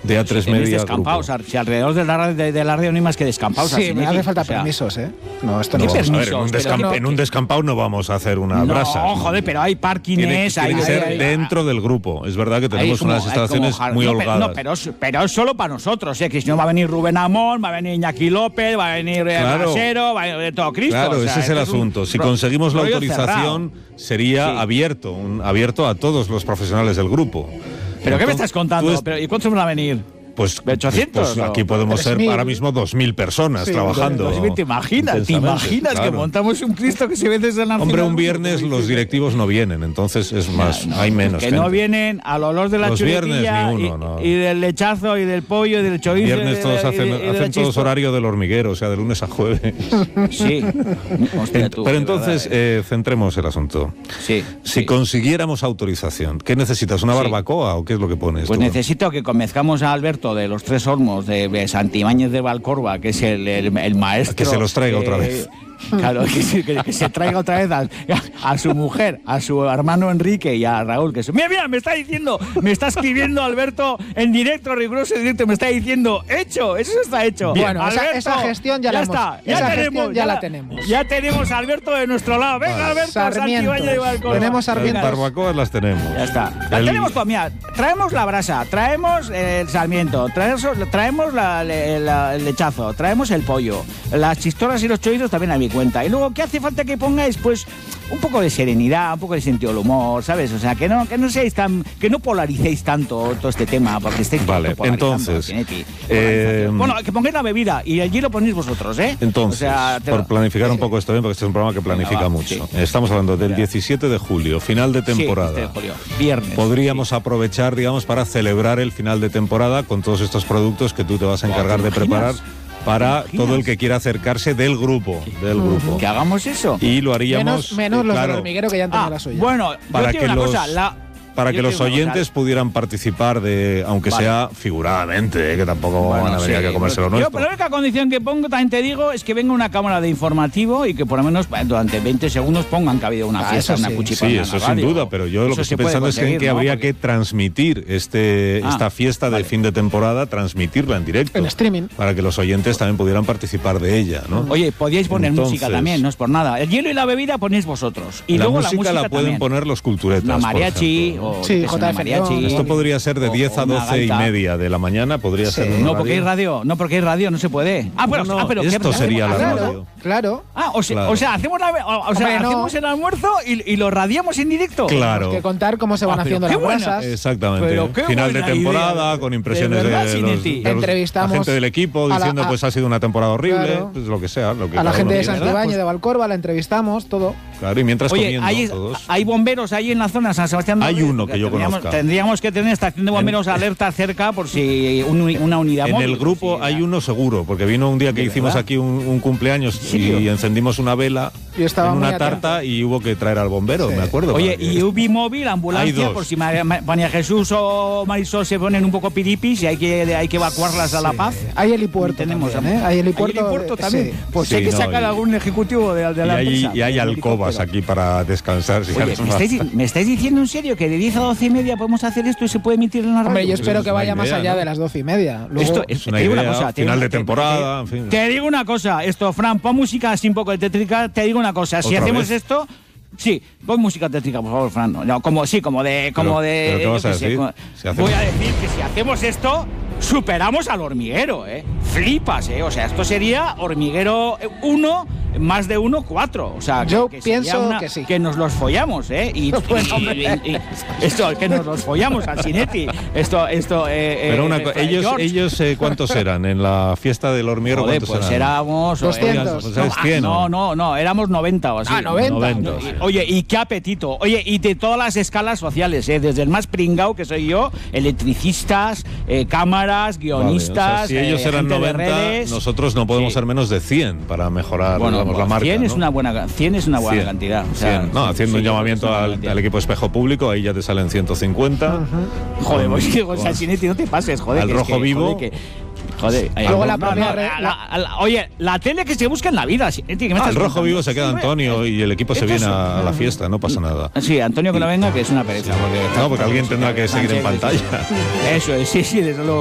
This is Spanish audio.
de A3 Media descampados, si alrededor de la radio no hay más que descampados. Sí, me hace falta permisos, ¿eh? No, esto no. A ver, en un descampado no vamos a hacer una brasa. No, joder, pero hay parkings. Tiene que ser dentro del grupo. Es verdad que tenemos unas instalaciones muy holgadas. No, pero es solo para nosotros, que si no va a venir Rubén Amón, va a venir Iñaki López, va a venir Rasero, va a venir todo Cristo. Claro, ese es el asunto. Si conseguimos la autorización, sería abierto a todos los profesionales del grupo. ¿Pero qué me estás contando? ¿Y cuántos van a venir? Pues 800. Pues aquí podemos ser ahora mismo 2.000 personas trabajando. ¿Te imaginas claro. Que montamos un Cristo que se ve desde la Hombre, un viernes los directivos no vienen, entonces es más, hay menos gente. No vienen al olor de la los chuletilla y del lechazo y del pollo y del chorizo. Viernes todos hacen todos horario del hormiguero, o sea, de lunes a jueves. Sí. Hostia, pero entonces centremos el asunto. Si consiguiéramos autorización, ¿qué necesitas? ¿Una barbacoa o qué es lo que pones? Pues necesito que convenzcamos a Alberto de los Tres Olmos, de Santibáñez de Valcorba, que es el maestro. Que se los traiga otra vez. Claro, que se traiga otra vez a su mujer, a su hermano Enrique y a Raúl. Mira, me está escribiendo Alberto en directo, riguroso directo, me está diciendo, hecho, eso está hecho. Bien. Bueno, Alberto, esa gestión ya la tenemos. Ya tenemos a Alberto de nuestro lado. Venga, Alberto, Santibáñez de Valcorba. Tenemos sarmientos. Las barbacoas las tenemos. Ya está. Tenemos todo, mira, traemos la brasa, traemos el sarmiento, traemos el lechazo, traemos el pollo, las chistoras y los chorizos también a mi cuenta. Y luego, ¿qué hace falta que pongáis? Pues un poco de serenidad, un poco de sentido del humor, ¿sabes? O sea, que no seáis que no polaricéis tanto todo este tema, porque estáis entonces, bueno, que pongáis la bebida y allí lo ponéis vosotros, ¿eh? Entonces, por planificar un poco esto bien, porque este es un programa que planifica mucho. Sí. Estamos hablando del 17 de julio, final de temporada. Sí, 17 de julio, viernes. Podríamos aprovechar, digamos, para celebrar el final de temporada con todos estos productos que tú te vas a encargar de preparar para todo el que quiera acercarse del grupo. Que hagamos eso. Y lo haríamos... Menos los del hormiguero, que ya han tenido la suya. Bueno, para que los oyentes pudieran participar aunque sea figuradamente, que tampoco van a venir a comérselo nuestro. Yo, pero la única condición que pongo, también te digo, es que venga una cámara de informativo y que por lo menos durante 20 segundos pongan que ha habido una fiesta, una cuchipana. Sí, eso sin duda, pero yo lo que estoy pensando es que habría que transmitir esta fiesta de fin de temporada, transmitirla en directo. En streaming. Para que los oyentes también pudieran participar de ella, ¿no? Oye, podíais poner música también, no es por nada. El hielo y la bebida ponéis vosotros. Y luego la música la pueden poner los culturetas. La mariachi Sí, mariachi. Esto podría ser de 10 a 12 y media de la mañana, podría ser. No, porque hay radio, no se puede. Pero esto sería la radio. Claro. O sea, hacemos el almuerzo y lo radiamos en directo. Claro. Tenemos que contar cómo se van haciendo las brasas. Exactamente. Final de temporada, con impresiones de la gente del equipo diciendo pues ha sido una temporada horrible, pues lo que sea. A la gente de Santibáñez, de Valcorba, la entrevistamos, todo. Claro, y mientras comiendo todos. ¿Hay bomberos ahí en la zona de San Sebastián? Hay uno que yo conozca. Tendríamos que tener estación de bomberos alerta cerca por si una unidad móvil. En el grupo hay uno seguro, porque vino un día que hicimos aquí un cumpleaños y encendimos una vela en una tarta y hubo que traer al bombero, me acuerdo. Oye, y UBI móvil, ambulancia, por si María Jesús o Marisol se ponen un poco piripis y hay que evacuarlas a La Paz. Hay helipuerto tenemos también, Hay helipuerto también. Pues hay que sacar algún ejecutivo de la empresa. Y hay alcobas aquí para descansar. Oye, ¿me estáis diciendo en serio que de 10 a 12 y media podemos hacer esto y se puede emitir en la radio? Hombre, yo espero que vaya más allá de las 12 y media. Esto es una idea, final de temporada, en fin. Te digo una cosa, Fran, pon música así un poco de tétrica, te digo una cosa, si hacemos esto... Sí, pon música tétrica, por favor, Fran. No, como de... ¿Pero qué vas a decir? Voy a decir que si hacemos esto, superamos al hormiguero, Flipas, O sea, esto sería hormiguero 1, más de 1, 4. O sea, yo pienso que sí. Que nos los follamos, Y esto, que nos los follamos al Cinetti. Pero ellos ¿cuántos eran? En la fiesta del hormiguero, ¿cuántos pues eran? Éramos... 200. No, éramos 90 o así. 90. Oye, y qué apetito. Oye, y de todas las escalas sociales, desde el más pringao, que soy yo, electricistas, cámaras, guionistas, o sea, si ellos eran 90, nosotros no podemos ser menos de 100 para mejorar la marca. 100 es una buena cantidad. O sea, haciendo un llamamiento al equipo espejo público, ahí ya te salen 150. Joder, Cinetti, no te pases, joder. Al rojo vivo. Joder, luego oye, la tele que se busca en la vida. El rojo vivo se queda Antonio y el equipo se viene a la fiesta, no pasa nada. Sí, Antonio que no venga, que es una pereza. Porque alguien tendrá que seguir en pantalla. Eso es, sí, desde luego.